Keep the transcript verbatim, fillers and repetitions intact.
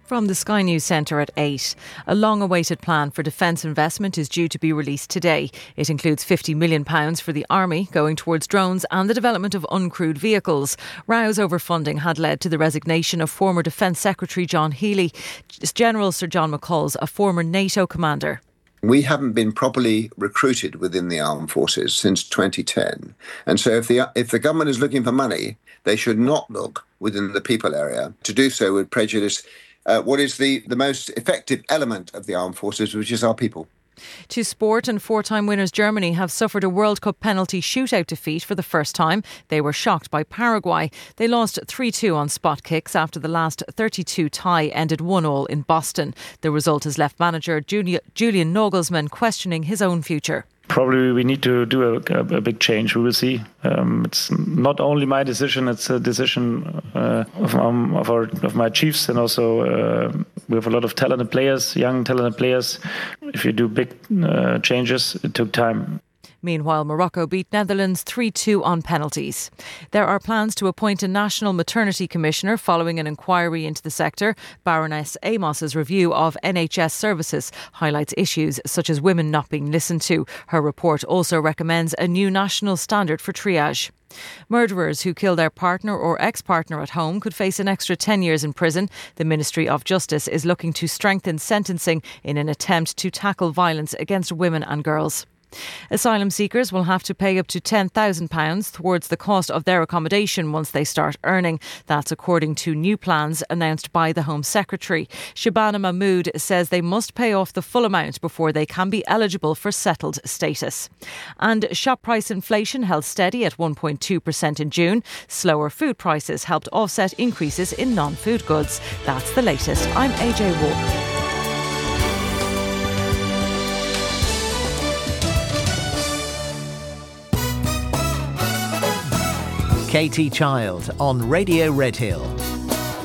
From the Sky News Centre at eight. A long-awaited plan for defence investment is due to be released today. It includes fifty million pounds for the Army, going towards drones and the development of uncrewed vehicles. Rows over funding had led to the resignation of former Defence Secretary John Healey. General Sir John McCall's a former NATO commander. We haven't been properly recruited within the armed forces since twenty ten. And so if the if the government is looking for money, they should not look within the people area. To do so would prejudice uh, what is the, the most effective element of the armed forces, which is our people. To sport, and four-time winners Germany have suffered a World Cup penalty shootout defeat for the first time. They were shocked by Paraguay. They lost three two on spot kicks after the last thirty-two tie ended one all in Boston. The result has left manager Julian Nagelsmann questioning his own future. Probably we need to do a, a big change. We will see. Um, it's not only my decision; it's a decision uh, of, um, of our of my chiefs, and also uh, we have a lot of talented players, young talented players. If you do big uh, changes, it took time. Meanwhile, Morocco beat Netherlands three two on penalties. There are plans to appoint a national maternity commissioner following an inquiry into the sector. Baroness Amos's review of N H S services highlights issues such as women not being listened to. Her report also recommends a new national standard for triage. Murderers who kill their partner or ex-partner at home could face an extra ten years in prison. The Ministry of Justice is looking to strengthen sentencing in an attempt to tackle violence against women and girls. Asylum seekers will have to pay up to ten thousand pounds towards the cost of their accommodation once they start earning. That's according to new plans announced by the Home Secretary. Shabana Mahmood says they must pay off the full amount before they can be eligible for settled status. And shop price inflation held steady at one point two percent in June. Slower food prices helped offset increases in non-food goods. That's the latest. I'm A J Wolf. Katie Child on Radio Redhill.